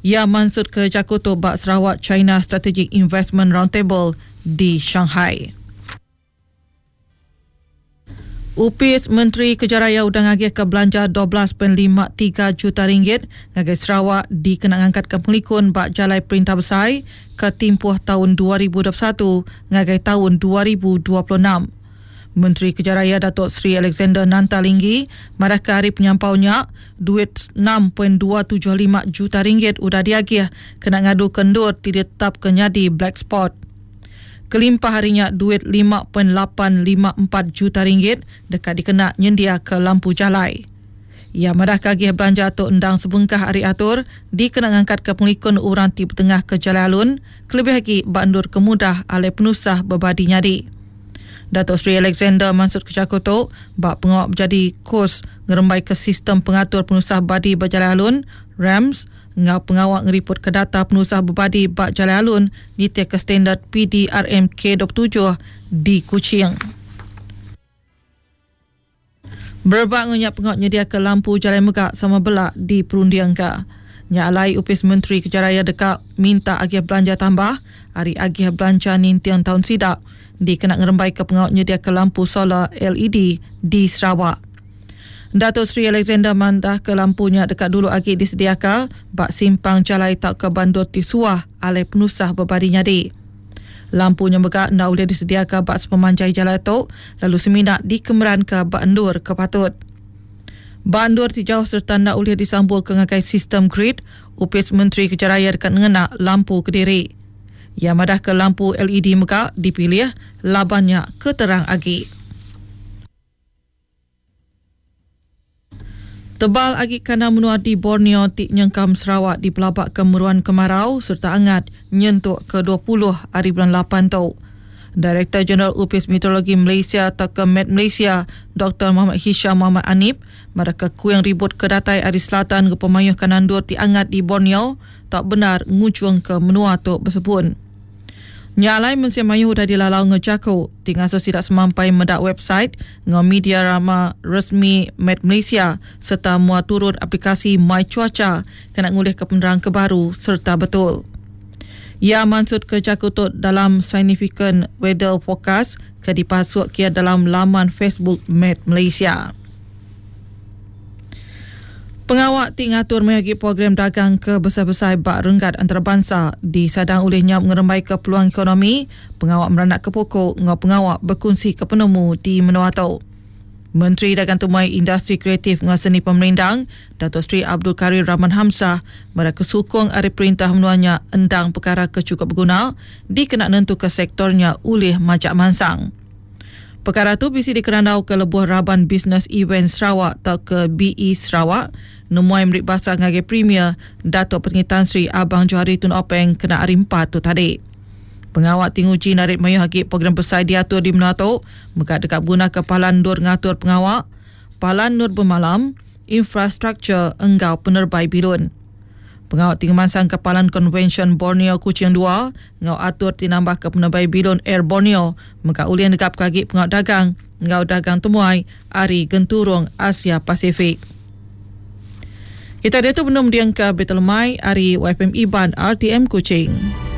Ia mansut ke Jakarta bak Sarawak China Strategic Investment Roundtable di Shanghai. UPIS Menteri Kejaraya udang agih ke belanja 12.53 juta ringgit ngagai Sarawak dikenang angkat ke pelikun bak jalai Perintah Besar ke timpuh tahun 2021 ngagai tahun 2026. Menteri Kejaraya Datuk Seri Alexander Nantalinggi marah ke hari penyampaunya duit 6.275 juta ringgit udah diagih kena ngadu kendur ditetap kenyadi black spot. Kelimpah harinya duit 5.854 juta ringgit dekat dikena nyendia ke lampu jalai. Ia madah kagih belanja Tok Endang sebengkah hari atur dikenang angkat ke pengelikun uran ti tengah ke Jalai Alun kelebih lagi bandur kemudah alai penusah berbadi nyadi. Datuk Seri Alexander mansut ke Jakarta bak pengawak berjadi kos ngerembai ke sistem pengatur penusah badi berjalai alun RAMS ngau pengawak ngeriput ke data penusah berbadi bak Jalai Alun di ke standard PDRM K27 di Kuching. Berbak ngenyak pengawak nyedia ke lampu Jalai Megak sama belak di perundian ka. Nya alai UPIS Menteri Kejaraya dekat minta agih belanja tambah hari agih belanja nintian tahun sidak dikenak ngerembai ke pengawak nyedia ke lampu solar LED di Sarawak. Datuk Seri Alexander mandah ke lampunya dekat dulu agih disediakan bak simpang jalai tak ke bandur tisuah alai penusah berbadi nyadi. Lampunya megak nak boleh disediakan bak sepemanjai jalai tok lalu seminak dikemeran ke bak endur ke patut. Bandur tijauh serta nak boleh disambung ke ngagai sistem grid, UPIS Menteri Kejaraya dekat mengenak lampu Kediri. Ia madah ke lampu LED megak dipilih labannya keterang agi. Tebal agi kana menua di Borneo tik nyengkam Sarawak di pelabak kemeruan kemarau serta angat nyentuk ke 20 hari bulan 8 tau. Director Jeneral UPIS Meteorologi Malaysia atau ke Met Malaysia Dr. Muhammad Hisham Muhammad Anip mereka kuing ribut ke datai Ari Selatan ke pemayuh kanandur ti angat di Borneo tak benar ngucung ke menua tu bersebut. Nyalai mensia mayuh dah dilalau ngejako tinggal so tidak semampai medak website ngau media rama resmi Met Malaysia serta muat turun aplikasi My Cuaca kena ngulih ke penerang kebaru serta betul. Ia mansut ke Jakarta dalam significant weather forecast ke dipasuk kia dalam laman Facebook Met Malaysia. Pengawak ti ngatur menghagi program dagang ke besar-besar bak renggat antarabangsa disadang olehnya mengerembai ke peluang ekonomi, pengawak meranak ke pokok ngau pengawak berkongsi ke penemu di menua tau. Menteri Dagang Tumai Industri Kreatif ngau seni pemerintang, Datuk Seri Abdul Karir Rahman Hamzah mereka sukong ari perintah menuanya endang perkara kecukup berguna dikenak nentu ke sektornya oleh majak mansang. Perkara tu bisi dikerandau ke lebuh Raban Business Event Sarawak atau ke BE Sarawak. Nemuai merik basah ngagai Premier Datuk Petinggi Tan Sri Abang Johari Tun Openg kena hari 4 tu tadi. Pengawak tinguji narik mayuh hagi program besar diatur di menua tu megak dekat guna ke Palan Nur ngatur pengawak, Palan Nur bermalam, infrastruktur enggau penerbai bilun. Pengawak tinggi mansang Kepalan Convention Borneo Kuching 2 ngau atur tinambah ke penerbai bilun Air Borneo megak ulian dekap kagi pengawak dagang ngau dagang temuai ari genturung Asia Pasifik. Kita dia tu belum diangka Betel Mai Ari YFM Iban RTM Kuching.